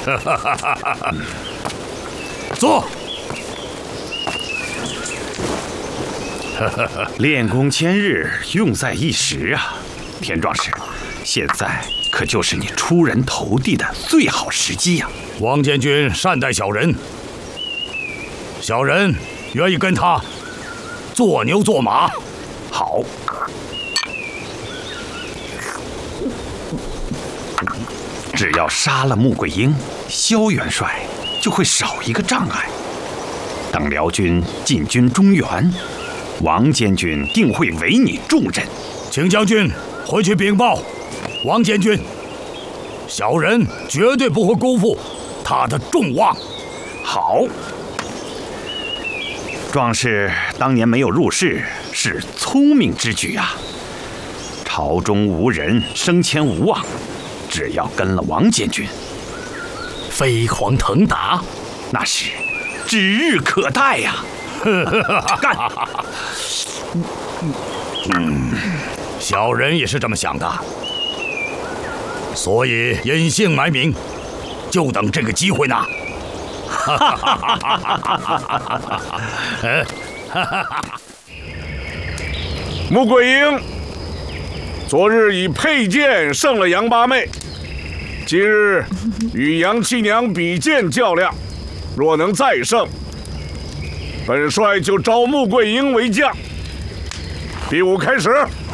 坐。 练功千日，用在一时啊！田壮士，现在可就是你出人头地的最好时机呀！ 王监军善待小人，小人愿意跟他做牛做马。 好。只要杀了穆桂英，萧元帅就会少一个障碍。等辽军进军中原，王监军定会委你重任。 请将军回去禀报王监军，小人绝对不会辜负他的重望。 好。壮士当年没有入仕，是聪明之举啊。朝中无人，升迁无望，只要跟了王监军，飞黄腾达，那是指日可待呀！干！ 小人也是这么想的，所以隐姓埋名，就等这个机会呢。 穆桂英，昨日以佩剑胜了杨八妹，今日与杨七娘比剑较量，若能再胜，本帅就招穆桂英为将。比武开始。